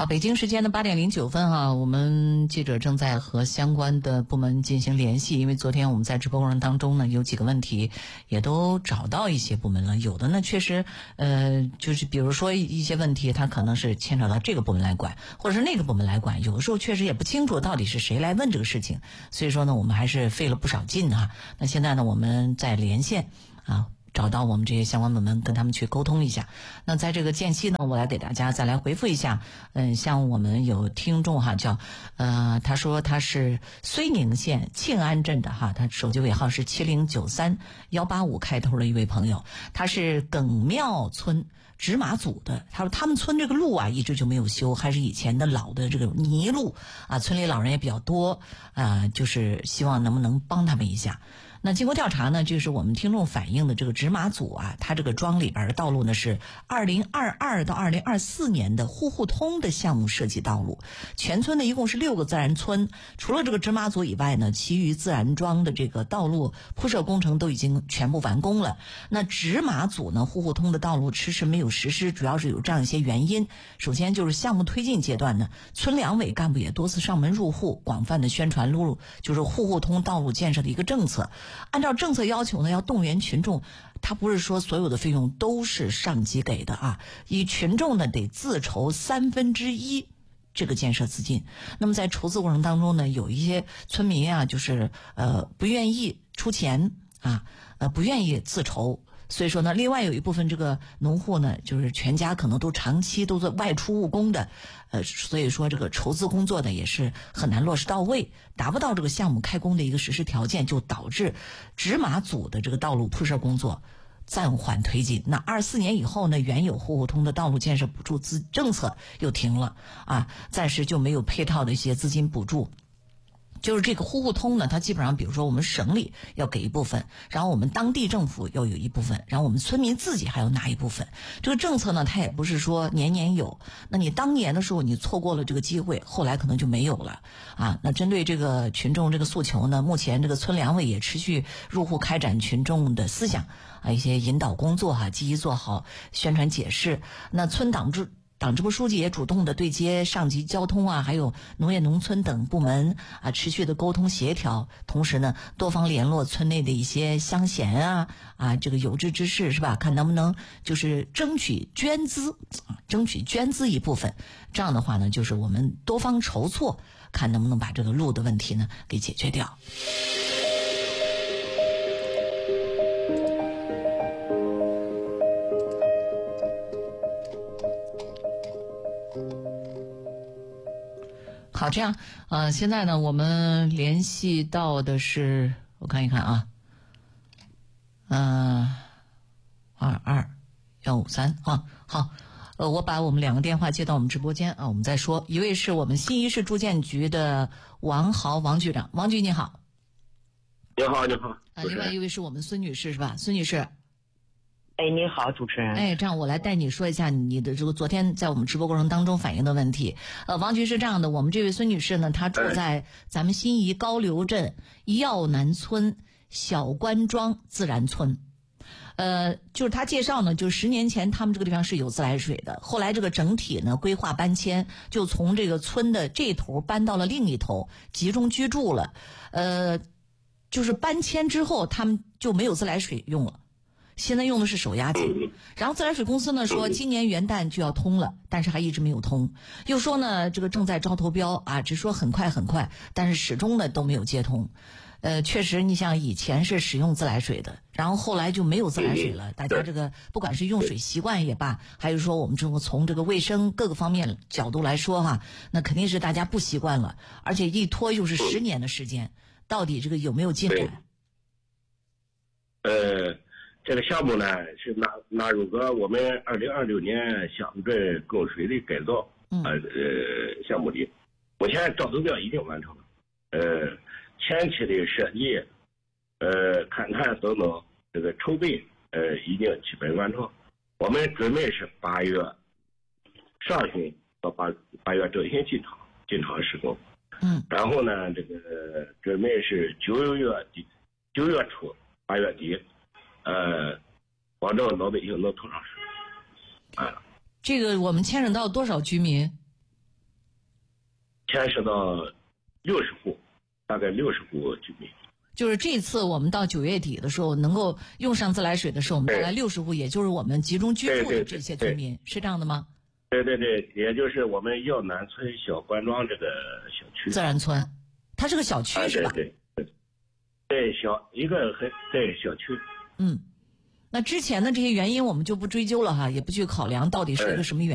好，北京时间的8:09啊，我们记者正在和相关的部门进行联系，因为昨天我们在直播过程当中呢，有几个问题也都找到一些部门了，有的呢确实就是比如说一些问题它可能是牵扯到这个部门来管，或者是那个部门来管，有的时候确实也不清楚到底是谁来问这个事情，所以说呢我们还是费了不少劲啊。那现在呢我们在连线啊，找到我们这些相关部门，跟他们去沟通一下。那在这个间隙呢，我来给大家再来回复一下。像我们有听众哈，叫他说他是睢宁县庆安镇的哈，他手机尾号是7093185开头的一位朋友，他是耿庙村直马组的。他说他们村这个路啊一直就没有修，还是以前的老的这个泥路啊，村里老人也比较多就是希望能不能帮他们一下。那经过调查呢，就是我们听众反映的这个直马组啊，它这个庄里边的道路呢是2022到2024年的户户通的项目设计道路，全村呢一共是6个自然村，除了这个直马组以外呢，其余自然庄的这个道路铺设工程都已经全部完工了。那直马组呢户户通的道路迟迟没有实施，主要是有这样一些原因。首先就是项目推进阶段呢，村两委干部也多次上门入户，广泛的宣传就是户户通道路建设的一个政策。按照政策要求呢，要动员群众，他不是说所有的费用都是上级给的啊，以群众呢得自筹1/3这个建设资金。那么在筹资过程当中呢，有一些村民啊，就是不愿意出钱啊，不愿意自筹。所以说呢，另外有一部分这个农户呢，就是全家可能都长期都在外出务工的，所以说这个筹资工作呢也是很难落实到位，达不到这个项目开工的一个实施条件，就导致直马组的这个道路铺设工作暂缓推进。那24年以后呢，原有户户通的道路建设补助政策又停了啊，暂时就没有配套的一些资金补助。就是这个户户通呢，它基本上比如说我们省里要给一部分，然后我们当地政府要有一部分，然后我们村民自己还要拿一部分。这个政策呢，它也不是说年年有，那你当年的时候你错过了这个机会，后来可能就没有了啊。那针对这个群众这个诉求呢，目前这个村两委也持续入户开展群众的思想一些引导工作积极做好宣传解释。那村党支部书记也主动的对接上级交通还有农业农村等部门持续的沟通协调，同时呢多方联络村内的一些乡贤这个有志之士是吧，看能不能就是争取捐资一部分，这样的话呢就是我们多方筹措，看能不能把这个路的问题呢给解决掉。好，这样现在呢我们联系到的是，我看一看22153好，我把我们2个电话接到我们直播间我们再说。一位是我们新一市住建局的王豪王局长，王局你好。 你好另外一位是我们孙女士是吧？孙女士。 你好，主持人。 这样我来带你说一下你的这个昨天在我们直播过程当中反映的问题。王局是这样的，我们这位孙女士呢，她住在咱们新沂高流镇耀南村小关庄自然村。就是她介绍呢，就是10年前他们这个地方是有自来水的，后来这个整体呢规划搬迁，就从这个村的这头搬到了另一头集中居住了。就是搬迁之后他们就没有自来水用了，现在用的是手压井。然后自来水公司呢说今年元旦就要通了，但是还一直没有通，又说呢这个正在招投标只说很快，但是始终呢都没有接通。确实你像以前是使用自来水的，然后后来就没有自来水了，大家这个不管是用水习惯也罢，还是说我们从这个卫生各个方面角度来说那肯定是大家不习惯了，而且一拖又是10年的时间，到底这个有没有进展？ 这个项目呢是纳入个我们2026年乡镇供水的改造项目里，目前招投标已经完成了，前期的设计勘探等等这个筹备已经基本完成，我们准备是8月上旬到8月中旬进场施工。然后呢这个准备是9月初8月底保证老百姓能通上水。 这个我们牵扯到多少居民？ 牵涉到60户，大概60户居民。 就是这次我们到9月底的时候，能够用上自来水的时候，我们大概60户，也就是我们集中居住的这些居民，是这样的吗？ 对，也就是我们耀南村小关庄这个小区。 自然村，它是个小区是吧？ 对，小区。 那之前的这些原因我们就不追究了哈，也不去考量到底是一个什么原因。